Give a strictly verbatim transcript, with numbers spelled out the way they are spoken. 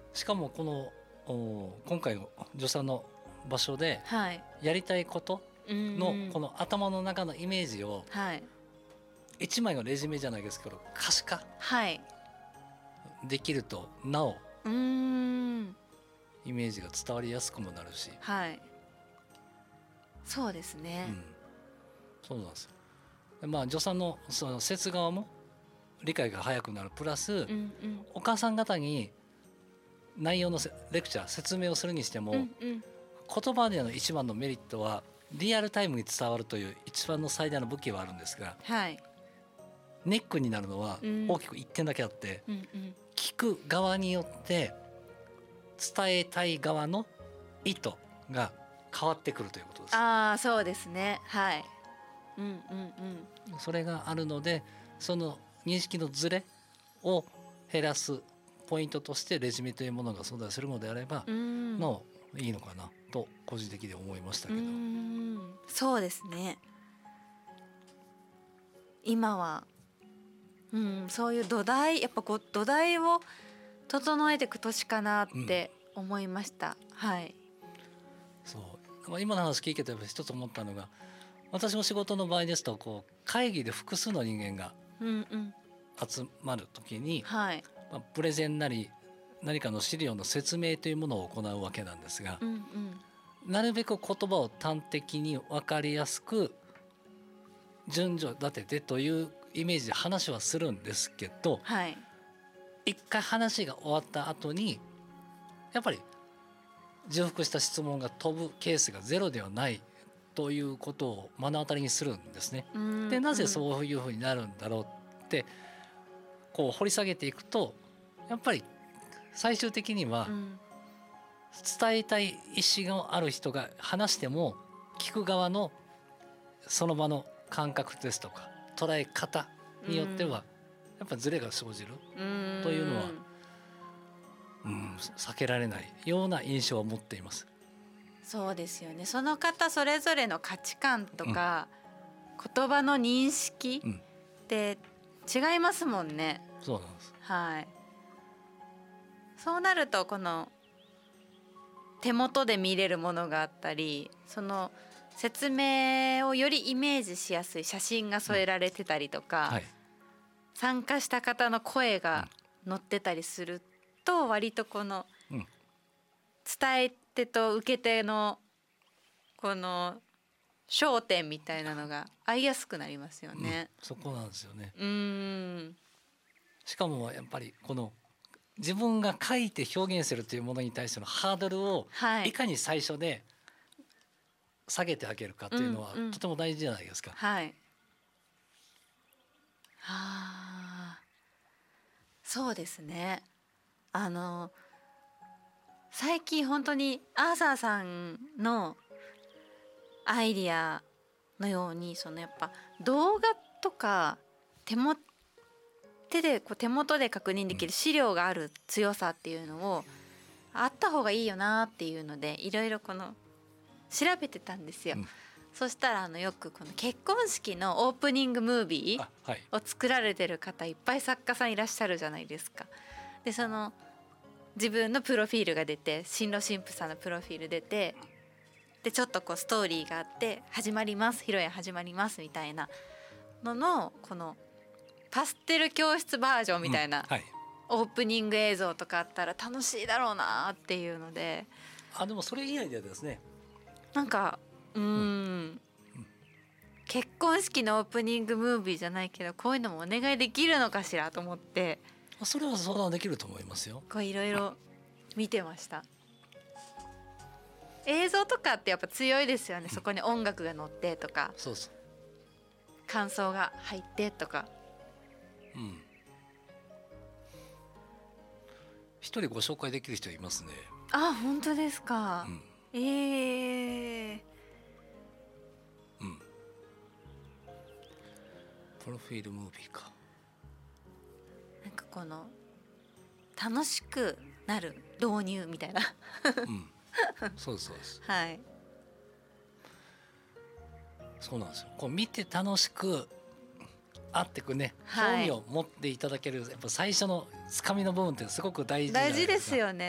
しかもこの今回の助産の場所でやりたいことのこの頭の中のイメージを一枚のレジュメじゃないですけど可視化できるとなおイメージが伝わりやすくもなるし、 はい、そうですね、うん、 そうなんですよ。まあ助産のその説側も理解が早くなるプラス、うんうん、お母さん方に内容のレクチャー説明をするにしても、うんうん、言葉での一番のメリットはリアルタイムに伝わるという一番の最大の武器はあるんですが、はい、ネックになるのは大きく一点だけあって、うんうんうん、聞く側によって伝えたい側の意図が変わってくるということです。 ああ、そうですね、はい、うんうんうん、それがあるのでその認識のズレを減らすポイントとしてレジュメというものが存在するのであればのいいのかなと個人的に思いましたけど。うーん、そうですね。今は、うん、そういう土台やっぱこう土台を整えていく年かなって思いました、うん、はい。 そう今の話聞いてて一つ思ったのが私の仕事の場合ですとこう会議で複数の人間が集まるときに、うんうんはいまあ、プレゼンなり何かの資料の説明というものを行うわけなんですが、うんうん、なるべく言葉を端的に分かりやすく順序立ててというイメージで話はするんですけど、はい、一回話が終わった後にやっぱり重複した質問が飛ぶケースがゼロではないということを目の当たりにするんですね。でなぜそういうふうになるんだろうってこう掘り下げていくとやっぱり最終的には伝えたい意思がある人が話しても聞く側のその場の感覚ですとか捉え方によってはやっぱズレが生じるというのはうん避けられないような印象を持っています。 そうですよね。その方それぞれの価値観とか、うん、言葉の認識って違いますもんね、 うん、そうなんです、 はい、そうなるとこの手元で見れるものがあったりその説明をよりイメージしやすい写真が添えられてたりとか、うんはい、参加した方の声が載ってたりすると割とこの伝え手と受け手のこの焦点みたいなのが合いやすくなりますよね、 うん、そこなんですよね。 うーんしかもやっぱりこの自分が書いて表現するというものに対してのハードルをいかに最初で下げてあげるかというのはとても大事じゃないですか、うんうん、はい。 はあ、そうですね。あの最近本当にアーサーさんのアイディアのようにそのやっぱ動画とか手も手でこう手元で確認できる資料がある強さっていうのをあった方がいいよなっていうのでいろいろこの調べてたんですよ、うん、そしたらあのよくこの結婚式のオープニングムービーを作られてる方いっぱい作家さんいらっしゃるじゃないですか。でその自分のプロフィールが出て新郎新婦さんのプロフィール出てでちょっとこうストーリーがあって始まります披露宴始まりますみたいなののこのパステル教室バージョンみたいな、うんはい、オープニング映像とかあったら楽しいだろうなっていうのであでもそれいいアイデアですね。 なんかうーん、うん、結婚式のオープニングムービーじゃないけどこういうのもお願いできるのかしらと思ってそれは相談できると思いますよ。 こういろいろ見てました。映像とかってやっぱ強いですよね、うん、そこに音楽が乗ってとかそうそう感想が入ってとか、 うん、一人ご紹介できる人いますね。 あ本当ですか、うん、えーうんプロフィールムービーかなんかこの楽しくなる導入みたいなうんそうですそうですはいそうなんですよ。こう見て楽しくあってくね、はい、興味を持っていただけるやっぱ最初のつかみの部分ってすごく大事じゃないですか。 大事ですよね。